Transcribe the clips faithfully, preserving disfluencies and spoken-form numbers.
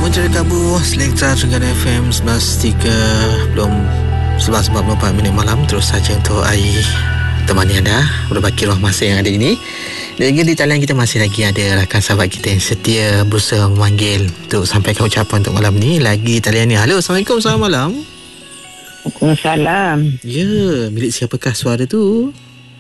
Mencari kabur Selekta Trengganu F M sebelas tiga belum sebelas empat puluh empat minit malam. Terus saja untuk Ai temani anda berbaki ruang masa yang ada ini. Dan di talian kita masih lagi ada rakan sahabat kita yang setia berusaha memanggil untuk sampaikan ucapan untuk malam ni. Lagi talian ni. Halo, Assalamualaikum, selamat malam. Waalaikumsalam. Ya, milik siapakah suara tu?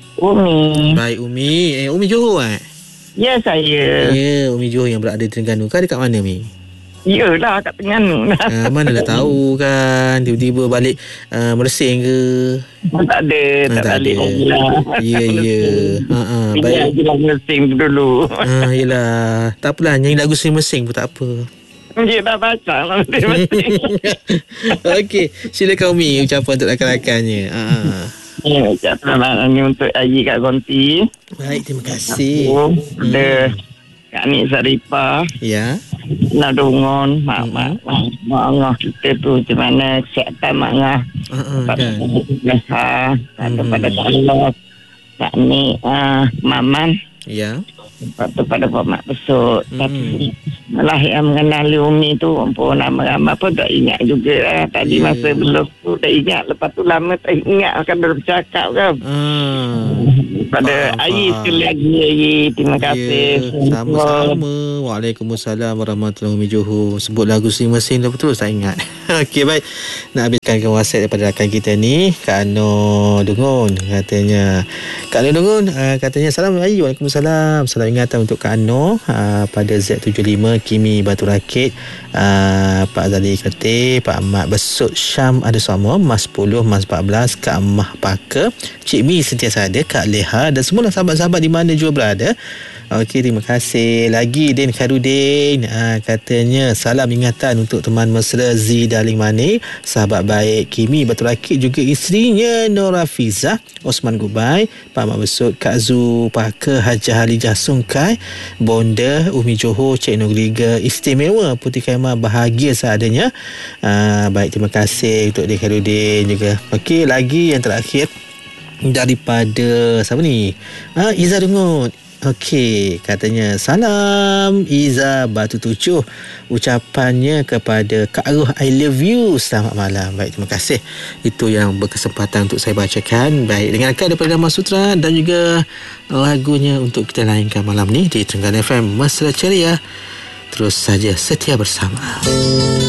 Umi. Baik, Umi. Eh, Umi Johor eh? Ya, saya. Ya, Umi Johor yang berada di Terengganu. Kau dekat mana, Mi? Yalah, kat Terengganu. Uh, mana dah tahu kan, tiba-tiba balik uh, Mersing ke? Tak ada, uh, tak, tak balik lagi lah. Ya, ya. Uh-uh, baik. Dia Mersing dulu. Uh, yelah, tak apalah, nyanyi lagu Seri Mersing pun tak apa. Dia dah baca lah Seri Mersing. Okey, silakan Umi ucapan untuk rakan-rakannya. Uh. Ya, ucapan ni untuk Ayi Kak Gonti. Baik, terima kasih. Ada hmm. Kak Nik Saripah. Ya. Nak dongon mak mak mak ngah kita tu macam mana kesihatan mak ngah pada biasa pada pada Allah Kak Nik uh, Maman ya lepas pada Pak Mak Besut tapi malah yang mengenali Umi tu pun nama-nama pun tak ingat juga lah. Tadi yeah. Masa belum tu tak ingat, lepas tu lama tak ingat kan dah bercakap kan. hmm. Pada Ayi sekali lagi Ayi, terima kasih. Yeah. Sama-sama. Waalaikumsalam warahmatullahi wabarakatuh. Sebut lagu Seri Mersing dah betul tak ingat. Okey, baik, nak habiskan ke WhatsApp daripada rakan kita ni, Kak Ano Dungun katanya. Kak Ano Dungun uh, katanya salam Ayi. Waalaikumsalam. Salam ingatan untuk Kak Ano uh, pada Z tujuh lima Kimi Batu Rakit, uh, Pak Zali Kerti, Pak Ahmad Besut Syam ada semua, Mas sepuluh, Mas empat belas, Kak Amah Paka, Cik Mi sentiasa ada, Kak Leha dan semua sahabat-sahabat di mana juga berada. Okey, terima kasih. Lagi Din Kharudin uh, katanya salam ingatan untuk teman mesra Z Darling Mani, sahabat baik Kimi Batu Rakit, juga isterinya Nora Fizah, Osman Gubai, Pak Mak Besut, Kak Zu Paka, Hajah Halijah Sungkai, Bonda, Umi Johor, Cik Nugriga istimewa, Putih Khaimah bahagia seadanya. uh, Baik, terima kasih untuk Din Kharudin juga. Okey, lagi yang terakhir daripada siapa ni? uh, Iza Dungut. Okey, katanya salam Iza Batu Tujuh, ucapannya kepada Kak Aruh, I love you, selamat malam. Baik, terima kasih. Itu yang berkesempatan untuk saya bacakan. Baik, dengarkan daripada Dharma Sutra dan juga lagunya untuk kita layankan malam ni di Trengganu F M Mesra Ceria. Terus saja setia bersama.